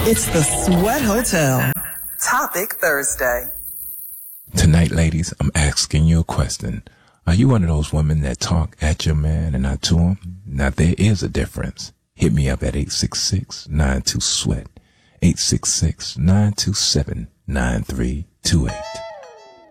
It's the Sweat Hotel. Topic Thursday. Tonight, ladies, I'm asking you a question. Are you one of those women that talk at your man and not to him? Now, there is a difference. Hit me up at 866-92-SWEAT, 866-927-9328.